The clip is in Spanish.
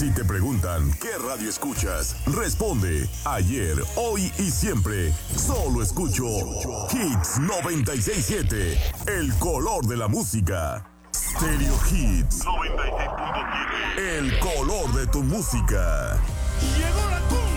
Si te preguntan qué radio escuchas, responde ayer, hoy y siempre. Solo escucho Hits 96.7, el color de la música. Stereo Hits 96.7, el color de tu música. Llegó la cumbia.